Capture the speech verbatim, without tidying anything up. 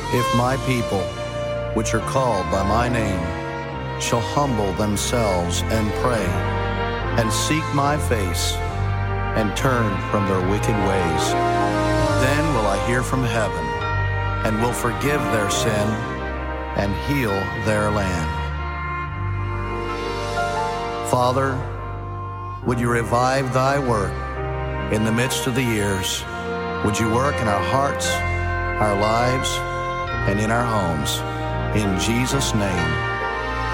If my people, which are called by my name, shall humble themselves and pray, and seek my face, and turn from their wicked ways, then will I hear from heaven, and will forgive their sin, and heal their land. Father, would you revive thy work in the midst of the years? Would you work in our hearts, our lives, and in our homes? In Jesus' name,